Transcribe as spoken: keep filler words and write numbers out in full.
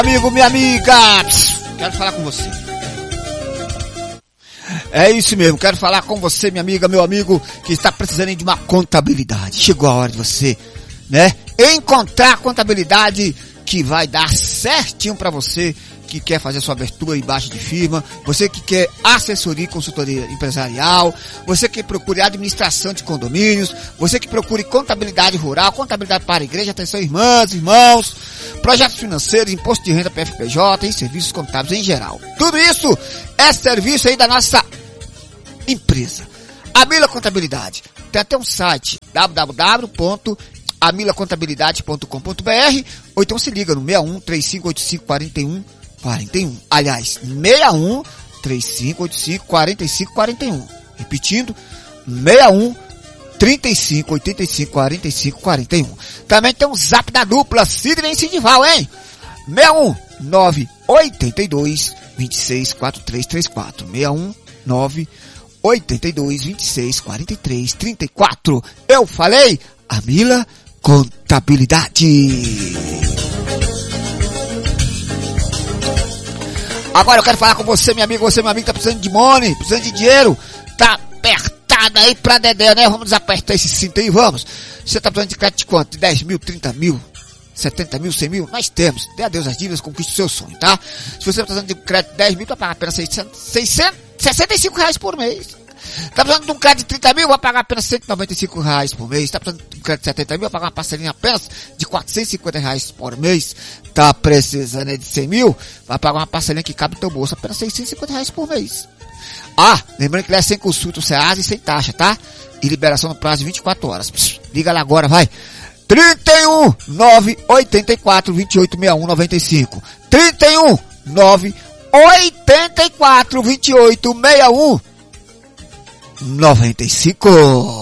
Amigo, minha amiga, quero falar com você. É isso mesmo, quero falar com você, minha amiga, meu amigo, que está precisando de uma contabilidade. Chegou a hora de você, né, encontrar a contabilidade que vai dar certinho para você, que quer fazer sua abertura e baixa de firma, você que quer assessoria e consultoria empresarial, você que procura administração de condomínios, você que procura contabilidade rural, contabilidade para a igreja, atenção irmãs, irmãos, projetos financeiros, imposto de renda, P F P J e serviços contábeis em geral. Tudo isso é serviço aí da nossa empresa, Amila Contabilidade. Tem até um site, w w w ponto amila contabilidade ponto com ponto b r, ou então se liga no seis um três cinco oito cinco quatro um quarenta e um. Aliás, seis um três cinco oito cinco quatro cinco quatro um. Repetindo, seis um três cinco oito cinco quatro cinco quatro um. Também tem um zap da dupla Sidney e Sidival, hein? seis um nove oito dois dois seis quatro três três quatro. seis um nove oito dois dois seis quatro três três quatro. Eu falei, Amila Contabilidade. Agora eu quero falar com você, minha amiga, você, meu amigo, tá precisando de money, precisando de dinheiro, tá apertado aí pra dedé, né? Vamos apertar esse cinto aí, vamos. Você tá precisando de crédito de quanto? De dez mil, trinta mil, setenta mil, cem mil? Nós temos. Dê adeus às dívidas, conquiste o seu sonho, tá? Se você tá precisando de crédito de dez mil, vai pagar apenas seiscentos, seiscentos, sessenta e cinco reais por mês. Tá precisando de um crédito de trinta mil, vai pagar apenas cento e noventa e cinco reais por mês. Tá precisando de um crédito de setenta mil, vai pagar uma parcelinha apenas de quatrocentos e cinquenta reais por mês. Tá precisando de cem mil, vai pagar uma parcelinha que cabe no teu bolso, apenas seiscentos e cinquenta reais por mês. Ah, lembrando que ele é sem consulta o SEAS e sem taxa, tá? E liberação no prazo de vinte e quatro horas. Pss, liga lá agora, vai. trinta e um nove oito quatro vinte e oito sessenta e um noventa e cinco. trinta e um nove oito quatro vinte e oito sessenta e um noventa e cinco.